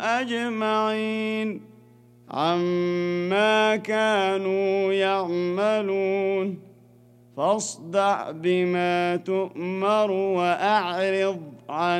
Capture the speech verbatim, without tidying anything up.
أجمعين عما كانوا يعملون فاصدع بما تؤمر وأعرض عن